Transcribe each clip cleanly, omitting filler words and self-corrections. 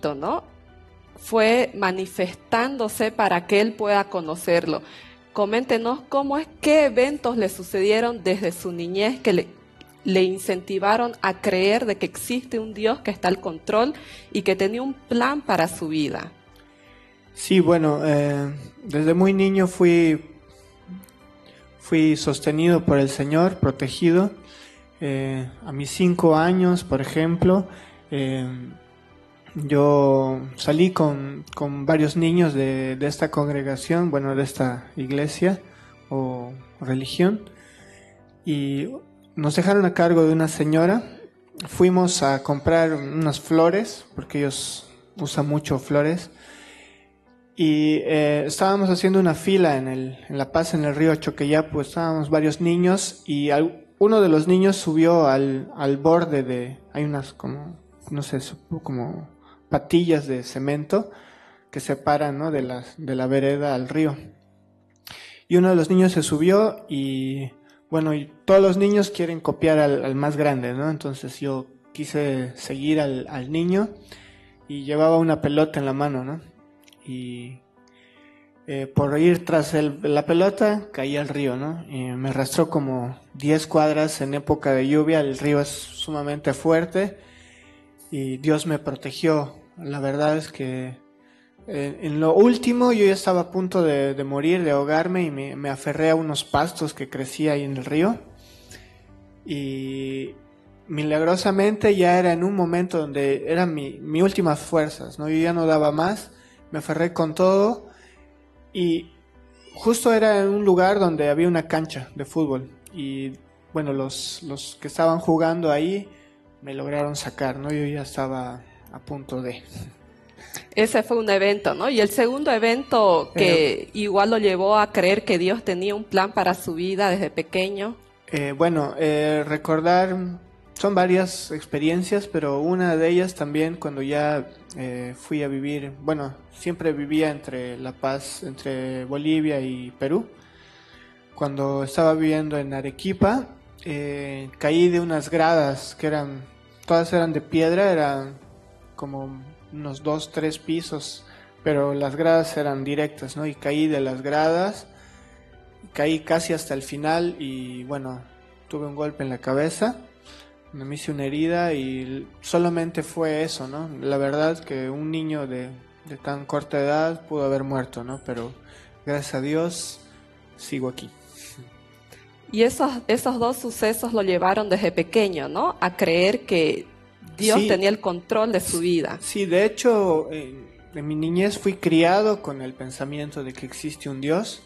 Espíritu, ¿no?, fue manifestándose para que él pueda conocerlo. Coméntenos qué eventos le sucedieron desde su niñez que le incentivaron a creer de que existe un Dios que está al control y que tenía un plan para su vida. Sí, bueno, desde muy niño fui sostenido por el Señor, protegido. A mis 5 años, por ejemplo, yo salí con varios niños de esta congregación, bueno, de esta iglesia o religión, y nos dejaron a cargo de una señora. Fuimos a comprar unas flores, porque ellos usan mucho flores, y estábamos haciendo una fila en La Paz, en el río Choqueyapu. Estábamos varios niños, y uno de los niños subió al borde de... Hay unas como, no sé, como patillas de cemento que separan, ¿no?, de la vereda al río. Y uno de los niños se subió y, bueno, y todos los niños quieren copiar al más grande, ¿no? Entonces yo quise seguir al niño y llevaba una pelota en la mano, ¿no? Y por ir tras la pelota caí al río, ¿no? Y me arrastró como 10 cuadras en época de lluvia. El río es sumamente fuerte y Dios me protegió. La verdad es que en lo último yo ya estaba a punto de morir, de ahogarme, y me aferré a unos pastos que crecía ahí en el río, y milagrosamente ya era en un momento donde eran mi últimas fuerzas, ¿no? Yo ya no daba más, me aferré con todo, y justo era en un lugar donde había una cancha de fútbol, y bueno, los que estaban jugando ahí me lograron sacar, ¿no? Yo ya estaba a punto de... Ese fue un evento, ¿no? Y el segundo evento que igual lo llevó a creer que Dios tenía un plan para su vida desde pequeño. Recordar, son varias experiencias, pero una de ellas también cuando ya fui a vivir, bueno, siempre vivía entre La Paz, entre Bolivia y Perú. Cuando estaba viviendo en Arequipa, caí de unas gradas que todas eran de piedra, eran como unos 2-3 pisos, pero las gradas eran directas, ¿no? Y caí de las gradas, caí casi hasta el final y, bueno, tuve un golpe en la cabeza, me hice una herida y solamente fue eso, ¿no? La verdad que un niño de tan corta edad pudo haber muerto, ¿no? Pero gracias a Dios sigo aquí. Y esos dos sucesos lo llevaron desde pequeño, ¿no?, a creer que Dios tenía el control de su vida. Sí, de hecho, en mi niñez fui criado con el pensamiento de que existe un Dios,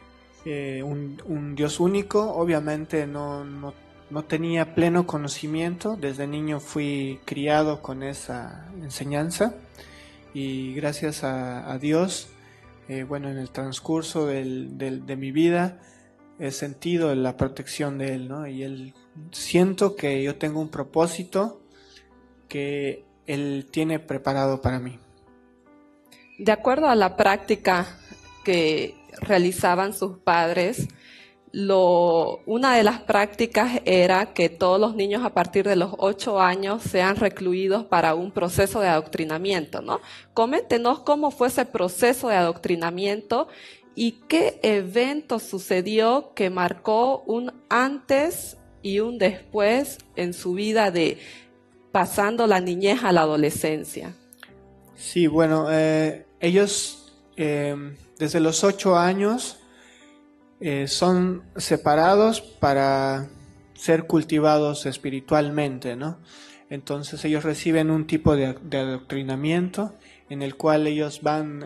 un Dios único. Obviamente no tenía pleno conocimiento. Desde niño fui criado con esa enseñanza y gracias a Dios, en el transcurso de mi vida he sentido la protección de Él, ¿no? Y siento que yo tengo un propósito que Él tiene preparado para mí. De acuerdo a la práctica que realizaban sus padres, una de las prácticas era que todos los niños a partir de los 8 años sean recluidos para un proceso de adoctrinamiento, ¿no? Coméntenos cómo fue ese proceso de adoctrinamiento y qué evento sucedió que marcó un antes y un después en su vida de pasando la niñez a la adolescencia. Sí, bueno, ellos desde los 8 años son separados para ser cultivados espiritualmente, ¿no? Entonces ellos reciben un tipo de adoctrinamiento en el cual ellos van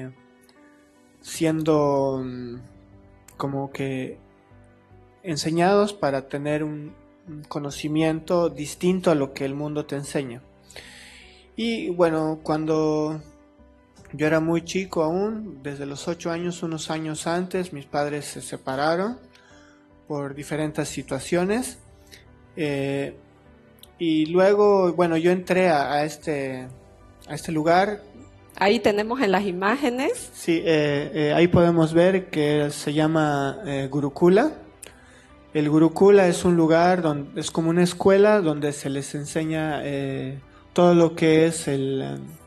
siendo como que enseñados para tener un conocimiento distinto a lo que el mundo te enseña. Y bueno, cuando yo era muy chico aún, desde los 8 años, unos años antes, mis padres se separaron por diferentes situaciones. Y luego, bueno, yo entré a este lugar. Ahí tenemos en las imágenes. Sí, ahí podemos ver que se llama Gurukula. El Gurukula es un lugar donde es como una escuela donde se les enseña todo lo que es